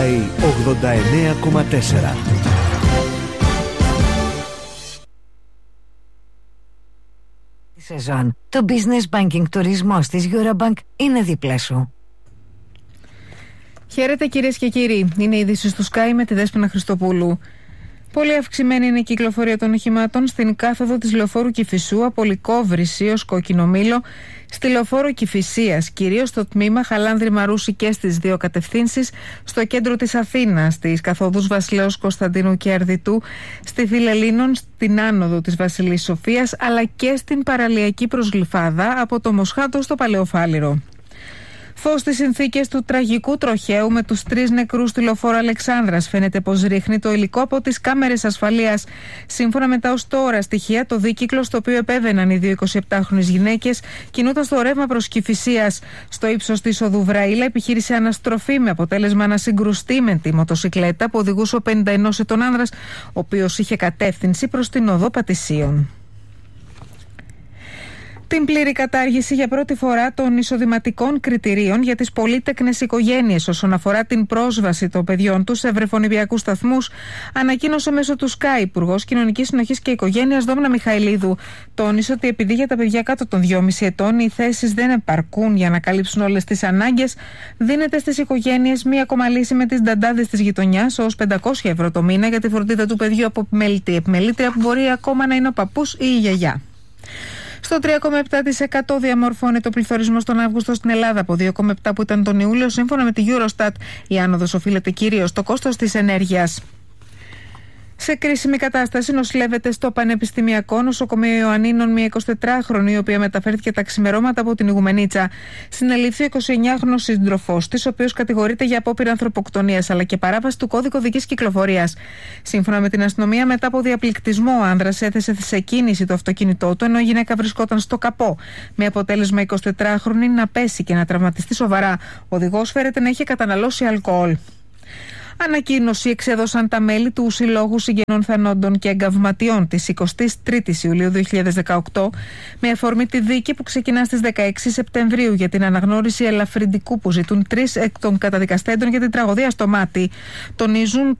Sky 89,4. Σεζόν. Το business banking τουρισμός της Eurobank είναι δίπλα σου. Χαίρετε κυρίες και κύριοι. Είναι η είδηση του Sky με τη Δέσποινα Χριστοπούλου. Πολύ αυξημένη είναι η κυκλοφορία των οχημάτων στην κάθοδο της λεωφόρου Κηφισού από Λυκόβρηση ως Κοκκινομήλο, στη λεωφόρο Κηφισίας, κυρίως στο τμήμα Χαλάνδρη Μαρούση και στις δύο κατευθύνσεις, στο κέντρο της Αθήνας, στις καθόδους Βασιλέως Κωνσταντίνου και Αρδιτού, στη Φιλελλήνων, στην άνοδο της Βασιλής Σοφίας, αλλά και στην παραλιακή προσγλυφάδα από το Μοσχάτο στο Παλαιοφάλιρο. Φως στις συνθήκες του τραγικού τροχαίου με τους 3 νεκρούς στη λεωφόρο Αλεξάνδρας. Φαίνεται πως ρίχνει το υλικό από τις κάμερες ασφαλείας. Σύμφωνα με τα ως τώρα στοιχεία, το δίκυκλο στο οποίο επέβαιναν οι δύο 27χρονες γυναίκες κινούταν στο ρεύμα προς Κηφισίας. Στο ύψος της οδού Βραήλα επιχείρησε αναστροφή με αποτέλεσμα να συγκρουστεί με τη μοτοσικλέτα που οδηγούσε ο 51 ετών άνδρας, ο οποίος είχε κατεύθυνση προς την οδό Πατησίων. Την πλήρη κατάργηση για πρώτη φορά των εισοδηματικών κριτηρίων για τις πολύτεκνες οικογένειες όσον αφορά την πρόσβαση των παιδιών τους σε βρεφονιπιακούς σταθμούς ανακοίνωσε μέσω του Sky Υπουργός Κοινωνικής Συνοχής και Οικογένειας Δόμνα Μιχαηλίδου. Τόνισε ότι επειδή για τα παιδιά κάτω των 2,5 ετών οι θέσεις δεν επαρκούν για να καλύψουν όλες τις ανάγκες, δίνεται στις οικογένειες μία ακόμα λύση με τις νταντάδες της γειτονιάς ως 500 ευρώ το μήνα για τη φροντίδα του παιδιού από επιμελήτρια που μπορεί ακόμα να είναι ο παππούς ή η γιαγιά. Στο 3,7% διαμορφώνεται ο πληθωρισμός τον Αύγουστο στην Ελλάδα από 2,7% που ήταν τον Ιούλιο. Σύμφωνα με τη Eurostat, η άνοδος οφείλεται κυρίως στο κόστος της ενέργειας. Σε κρίσιμη κατάσταση νοσηλεύεται στο Πανεπιστημιακό Νοσοκομείο Ιωαννίνων μια 24χρονη, η οποία μεταφέρθηκε τα ξημερώματα από την Ιγουμενίτσα. Συνελήφθη ο 29χρονος σύντροφός της, ο οποίος κατηγορείται για απόπειρα ανθρωποκτονίας αλλά και παράβαση του κώδικου οδικής κυκλοφορίας. Σύμφωνα με την αστυνομία, μετά από διαπληκτισμό, ο άνδρας έθεσε σε κίνηση το αυτοκίνητό του, ενώ η γυναίκα βρισκόταν στο καπό. Με αποτέλεσμα 24χρονη να πέσει και να τραυματιστεί σοβαρά. Ο οδηγός φέρεται να είχε καταναλώσει αλκοόλ. Ανακοίνωση εξέδωσαν τα μέλη του Συλλόγου Συγγενών Θανόντων και Εγκαυματιών της 23ης Ιουλίου 2018 με αφορμή τη δίκη που ξεκινά στις 16 Σεπτεμβρίου για την αναγνώριση ελαφρυντικού που ζητούν 3 εκ των καταδικαστέντων για την τραγωδία στο Μάτι. Τονίζουν